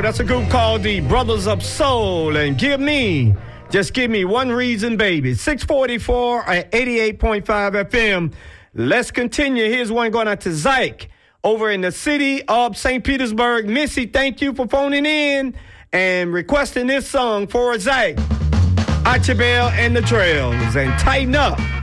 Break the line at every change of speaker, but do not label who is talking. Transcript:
go. That's a group called the Brothers of Soul. And just give me one reason, baby. 644 at 88.5 FM. Let's continue. Here's one going out to Zyke over in the city of St. Petersburg. Missy, thank you for phoning in and requesting this song for Zyke. Archibald and the Trails. And tighten up.